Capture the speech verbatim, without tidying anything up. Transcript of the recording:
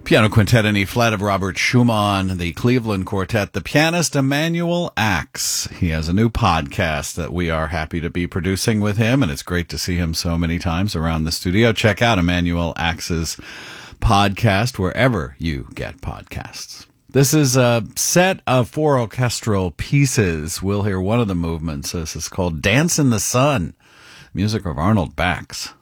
Piano Quintet in E-flat of Robert Schumann, the Cleveland Quartet, the pianist Emanuel Ax. He has a new podcast that we are happy to be producing with him, and it's great to see him so many times around the studio. Check out Emanuel Ax's podcast wherever you get podcasts. This is a set of four orchestral pieces. We'll hear one of the movements. This is called Dance in the Sun, music of Arnold Bax.